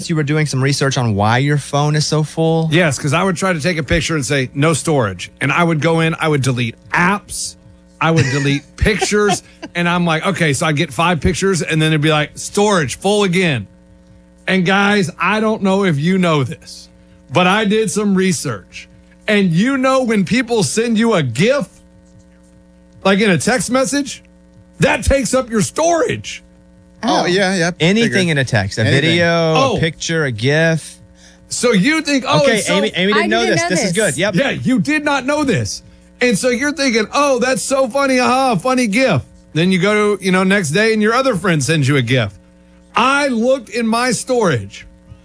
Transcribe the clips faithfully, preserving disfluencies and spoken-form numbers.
you were doing some research on why your phone is so full? Yes, because I would try to take a picture and say, no storage. And I would go in, I would delete apps, I would delete pictures. And I'm like, okay, so I get five pictures and then it'd be like, storage full again. And guys, I don't know if you know this, but I did some research. And you know when people send you a GIF, like in a text message, that takes up your storage. Oh, yeah, yeah. Anything figured. in a text, a Anything. video, Oh. a picture, a GIF. So you think, oh, Okay, it's so- Amy, Amy I didn't know didn't this. know This is this. good. Yep. Yeah, you did not know this. And so you're thinking, oh, that's so funny. Aha, funny GIF. Then you go to, you know, next day and your other friend sends you a GIF. I looked in my storage.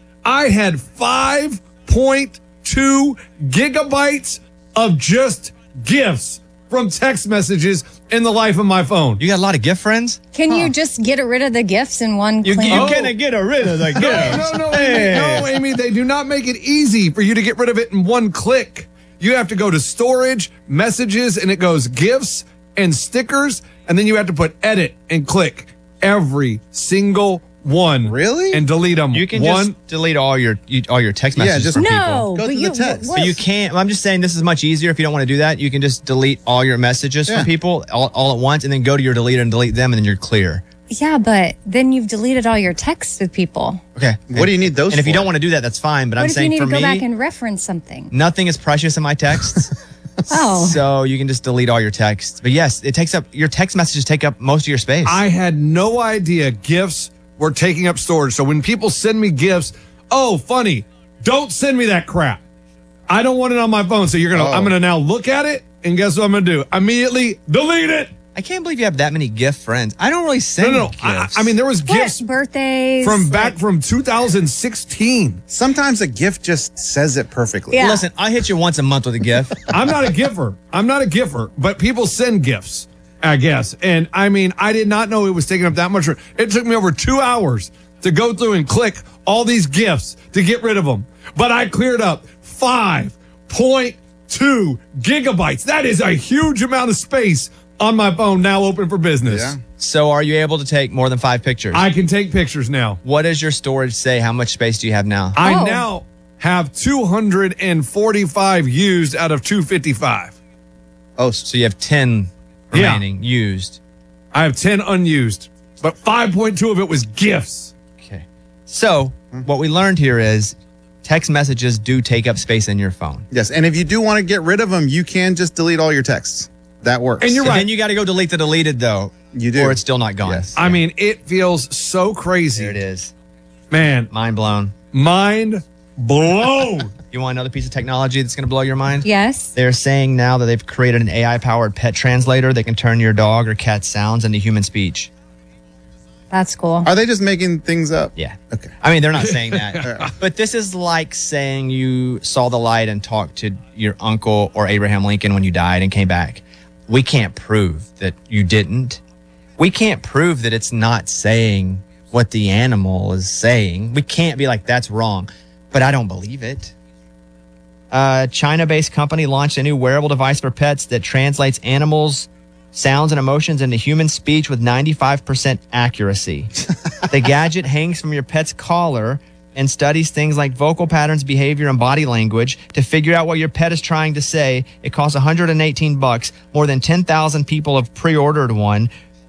I had five point two gigabytes of just GIFs from text messages in the life of my phone. You got a lot of GIF friends? Can you just get rid of the gifts in one You, click? you Oh. can't get rid of the GIFs. No, no, no, Hey. Amy, no, Amy, they do not make it easy for you to get rid of it in one click. You have to go to storage, messages, and it goes GIFs and stickers, and then you have to put edit and click every single one. Really? And delete them. You can one. just delete all your you, all your text Yeah, messages just- from No, people. Go but through you, the text. what- But you can't. I'm just saying this is much easier if you don't want to do that. You can just delete all your messages Yeah. from people all, all at once and then go to your deleter and delete them and then you're clear. Yeah, but then you've deleted all your texts with people. Okay. What do you need those And if you for? don't want to do that, that's fine. But What I'm if you saying need for to go me, back and reference something? nothing is precious in my texts. Oh. So you can just delete all your texts. But yes, it takes up your text messages take up most of your space. I had no idea GIFs were taking up storage. So when people send me GIFs, oh, funny, don't send me that crap. I don't want it on my phone. So you're gonna, Oh. I'm gonna now look at it, and guess what I'm gonna do? Immediately delete it. I can't believe you have that many GIF friends. I don't really send No, no, no. I, GIFs. I mean, there was What? GIFs Birthdays from back like- from two thousand sixteen. Sometimes a gift just says it perfectly. Yeah. Listen, I hit you once a month with a GIF. I'm not a giffer. I'm not a giffer, but people send gifts, I guess. And I mean, I did not know it was taking up that much room. It took me over two hours to go through and click all these gifts to get rid of them. But I cleared up five point two gigabytes. That is a huge amount of space on my phone now open for business. Yeah. So are you able to take more than five pictures? I can take pictures now. What does your storage say? How much space do you have now? I Oh. now have two hundred forty-five used out of two hundred fifty-five. Oh, So you have ten Yeah. remaining used. I have ten unused, but five point two of it was gifts. Okay. So what we learned here is text messages do take up space in your phone. yes. And if you do want to get rid of them, you can just delete all your texts. That works. And you're So right. then you got to go delete the deleted though. You do. Or it's still not gone. Yes. I mean, it feels so crazy. There it is. Man, Mind blown. mind blown. You want another piece of technology that's going to blow your mind? Yes. They're saying now that they've created an A I-powered pet translator that can turn your dog or cat sounds into human speech. That's cool. Are they just making things up? Yeah. Okay. I mean, they're not saying that. But this is like saying you saw the light and talked to your uncle or Abraham Lincoln when you died and came back. We can't prove that you didn't. We can't prove that it's not saying what the animal is saying. We can't be like, that's wrong. But I don't believe it. A China-based company launched a new wearable device for pets that translates animals' sounds and emotions into human speech with ninety-five percent accuracy. The gadget hangs from your pet's collar and studies things like vocal patterns, behavior, and body language to figure out what your pet is trying to say. It costs one hundred eighteen bucks. More than ten thousand people have pre-ordered one.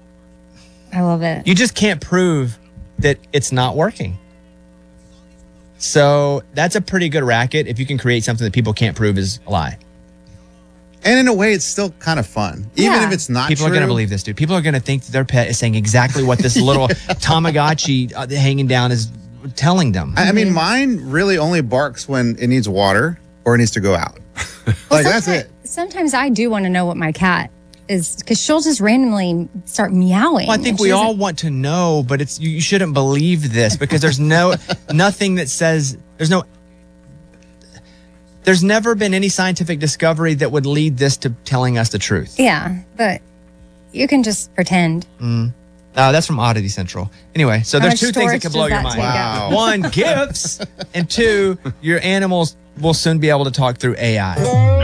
I love it. You just can't prove that it's not working. So that's a pretty good racket if you can create something that people can't prove is a lie. And in a way, it's still kind of fun. Even Yeah. if it's not People true. are going to believe this, dude. People are going to think that their pet is saying exactly what this little Tamagotchi uh, hanging down is telling them. I, I mean, mine really only barks when it needs water or it needs to go out. Like, that's it. Sometimes I do want to know what my cat is because she'll just randomly start meowing. Well, I think and we she all doesn't- want to know, but it's you, you shouldn't believe this because there's no nothing that says there's no there's never been any scientific discovery that would lead this to telling us the truth. Yeah, but you can just pretend. Uh, that's from Oddity Central. Anyway, so How there's much two things that storage can blow does your that mind. take up? Wow. One, gifts, and two, your animals will soon be able to talk through A I.